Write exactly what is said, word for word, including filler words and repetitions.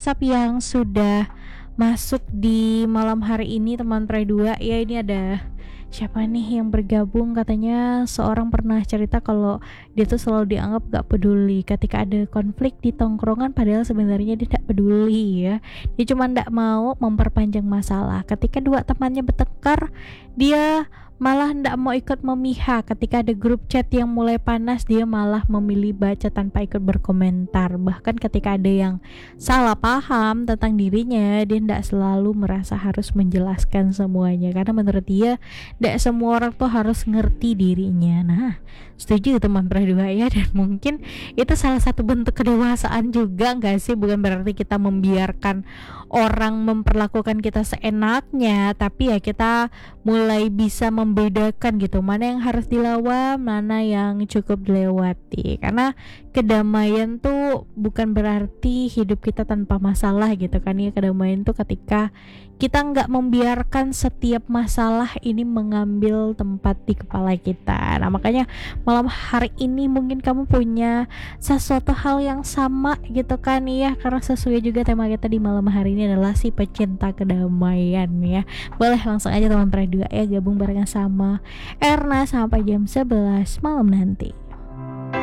WhatsApp yang sudah masuk di malam hari ini teman Pray dua. Ya, ini ada siapa nih yang bergabung, katanya seorang pernah cerita kalau dia tuh selalu dianggap gak peduli ketika ada konflik di tongkrongan, padahal sebenarnya dia tidak peduli ya. Dia cuma gak mau memperpanjang masalah. Ketika dua temannya bertengkar, dia malah ndak mau ikut memihak. Ketika ada grup chat yang mulai panas, dia malah memilih baca tanpa ikut berkomentar. Bahkan ketika ada yang salah paham tentang dirinya, dia ndak selalu merasa harus menjelaskan semuanya, karena menurut dia ndak semua orang tuh harus ngerti dirinya. Nah, setuju teman berdua ya. Dan mungkin itu salah satu bentuk kedewasaan juga nggak sih? Bukan berarti kita membiarkan orang memperlakukan kita seenaknya, tapi ya kita mulai bisa membedakan gitu, mana yang harus dilawan, mana yang cukup dilewati. Karena kedamaian tuh bukan berarti hidup kita tanpa masalah gitu kan ya. Kedamaian tuh ketika kita nggak membiarkan setiap masalah ini mengambil tempat di kepala kita. Nah, makanya malam hari ini mungkin kamu punya sesuatu hal yang sama gitu kan ya, karena sesuai juga tema kita di malam hari ini adalah si pecinta kedamaian ya. Boleh langsung aja teman Pray dua ya gabung barengan sama Erna sampai jam sebelas malam nanti.